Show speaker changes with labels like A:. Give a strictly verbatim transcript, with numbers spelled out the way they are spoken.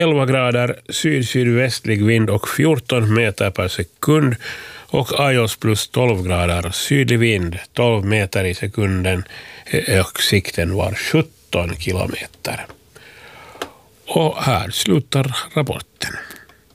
A: elva grader syd-sydvästlig vind och fjorton meter per sekund. Och Ajos plus tolv grader sydlig vind, tolv meter i sekunden, och sikten var sjutton kilometer. Och här slutar rapporten.